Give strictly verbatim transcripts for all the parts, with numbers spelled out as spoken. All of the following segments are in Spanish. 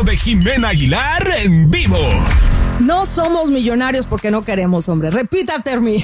de Jimena Aguilar en vivo. No somos millonarios porque no queremos, hombre. Repeat after me.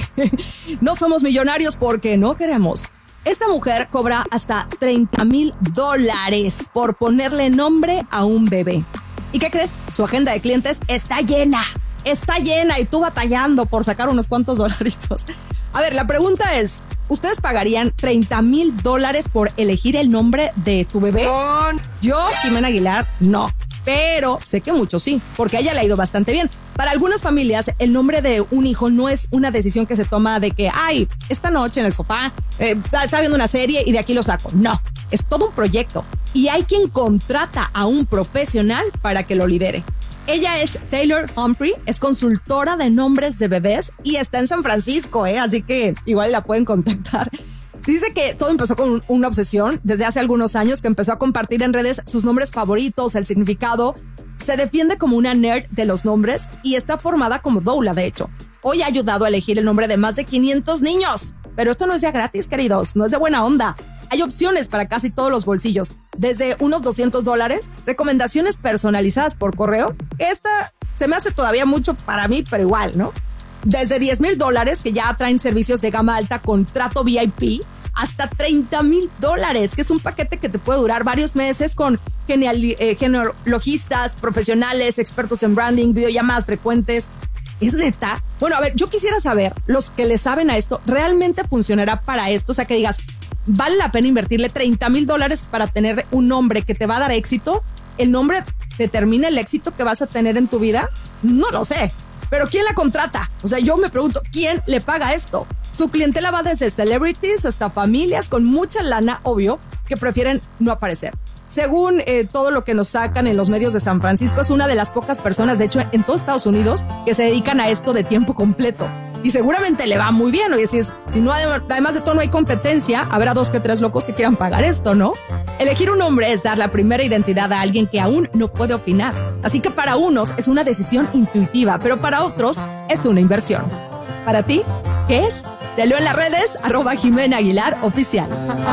No somos millonarios porque no queremos. Esta mujer cobra hasta treinta mil dólares por ponerle nombre a un bebé. ¿Y qué crees? Su agenda de clientes está llena. Está llena y tú batallando por sacar unos cuantos dolaritos. A ver, la pregunta es, ¿ustedes pagarían treinta mil dólares por elegir el nombre de tu bebé? Yo, Jimena Aguilar, no. Pero sé que muchos sí, porque a ella le ha ido bastante bien. Para algunas familias, el nombre de un hijo no es una decisión que se toma de que, ay, esta noche en el sofá, eh, está viendo una serie y de aquí lo saco. No, es todo un proyecto. Y hay quien contrata a un profesional para que lo lidere. Ella es Taylor Humphrey, es consultora de nombres de bebés y está en San Francisco, ¿eh? Así que igual la pueden contactar. Dice que todo empezó con una obsesión desde hace algunos años, que empezó a compartir en redes sus nombres favoritos, el significado. Se defiende como una nerd de los nombres y está formada como doula, de hecho. Hoy ha ayudado a elegir el nombre de más de quinientos niños. Pero esto no es de gratis, queridos, no es de buena onda. Hay opciones para casi todos los bolsillos, desde unos doscientos dólares, recomendaciones personalizadas por correo. Esta se me hace todavía mucho para mí, pero igual, ¿no? Desde diez mil dólares, que ya traen servicios de gama alta con trato V I P, hasta treinta mil dólares, que es un paquete que te puede durar varios meses con genial, eh, genealogistas, profesionales, expertos en branding, videollamadas frecuentes. ¿Es neta? Bueno, a ver, yo quisiera saber, los que le saben a esto, ¿realmente funcionará para esto? O sea, que digas, ¿vale la pena invertirle treinta mil dólares para tener un nombre que te va a dar éxito? ¿El nombre determina el éxito que vas a tener en tu vida? No lo sé. Pero ¿quién la contrata? O sea, yo me pregunto, ¿quién le paga esto? Su clientela va desde celebrities hasta familias con mucha lana, obvio, que prefieren no aparecer. Según eh, todo lo que nos sacan en los medios de San Francisco, es una de las pocas personas, de hecho, en todo Estados Unidos, que se dedican a esto de tiempo completo. Y seguramente le va muy bien. Oye, si, es, si no, además de todo no hay competencia, habrá dos que tres locos que quieran pagar esto, ¿no? Elegir un nombre es dar la primera identidad a alguien que aún no puede opinar. Así que para unos es una decisión intuitiva, pero para otros es una inversión. ¿Para ti? ¿Qué es? Te leo en las redes, arroba Jimena Aguilar Oficial.